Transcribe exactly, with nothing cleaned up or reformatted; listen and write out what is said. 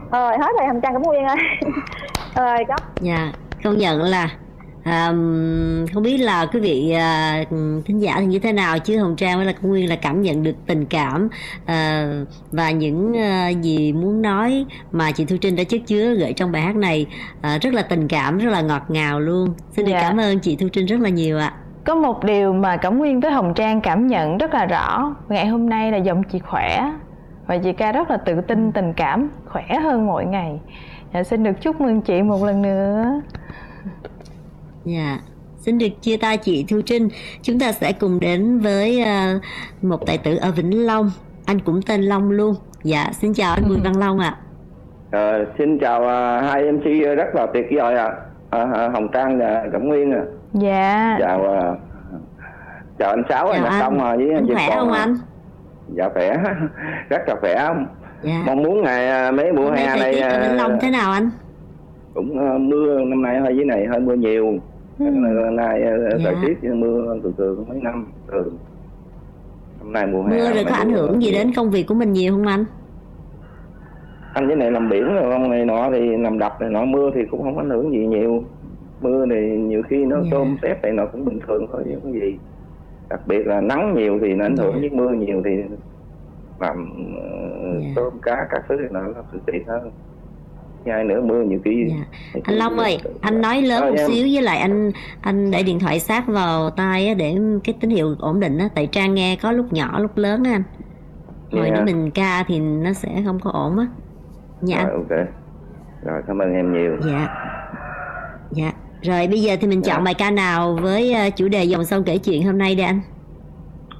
Ờ, hết rồi Hồng Trang Cẩm Nguyên ơi. Ơi có. Dạ, công nhận là à, không biết là quý vị à, thính giả thì như thế nào, chứ Hồng Trang với là Cẩm Nguyên là cảm nhận được tình cảm à, và những à, gì muốn nói mà chị Thu Trinh đã chất chứa gửi trong bài hát này, à, rất là tình cảm, rất là ngọt ngào luôn. Xin được Dạ. cảm ơn chị Thu Trinh rất là nhiều ạ. Có một điều mà Cẩm Nguyên với Hồng Trang cảm nhận rất là rõ, ngày hôm nay là giọng chị khỏe và chị ca rất là tự tin, tình cảm, khỏe hơn mỗi ngày. Dạ, xin được chúc mừng chị một lần nữa. Dạ, xin được chia tay chị Thu Trinh. Chúng ta sẽ cùng đến với uh, một tài tử ở Vĩnh Long, anh cũng tên Long luôn. Dạ, xin chào anh Bùi Văn Long ạ. Ờ, xin chào uh, hai em xê rất là tuyệt vời ạ. À. À, Hồng Trang và Cẩm Nguyên ạ. À. Dạ. Chào uh, chào anh Sáu, anh Nhật Công với anh khỏe không anh? Dạ khỏe, rất là khỏe. Dạ. Mong muốn ngày mấy mùa hè này ở Vĩnh Long thế nào anh? Cũng uh, mưa năm nay hơi dưới này hơi mưa nhiều. Ừ. Năm nay uh, thời tiết mưa từ từ mấy năm từ năm nay mùa hè. Mưa rồi có ảnh hưởng gì đến công việc của mình nhiều không anh? Anh với này làm biển rồi con này nọ thì làm đập này nọ, mưa thì cũng không ảnh hưởng gì nhiều. Mưa thì nhiều khi nó yeah. tôm tép này nọ cũng bình thường thôi chứ không có gì. Đặc biệt là nắng nhiều thì nó ảnh hưởng, với yeah. mưa nhiều thì làm uh, yeah. tôm cá các thứ này nọ nó sự tiện hơn. Hai nữa mưa nhiều khi yeah. Anh Long ơi, anh nói lớn à, một em. xíu, với lại anh anh để điện thoại sát vào tai để cái tín hiệu ổn định á, tại Trang nghe có lúc nhỏ lúc lớn á anh. Hồi yeah. nữa mình ca thì nó sẽ không có ổn á. Dạ. Rồi, ok. Rồi, cảm ơn em nhiều. Dạ. Dạ. Rồi bây giờ thì mình chọn dạ. bài ca nào với chủ đề dòng sông kể chuyện hôm nay đây anh?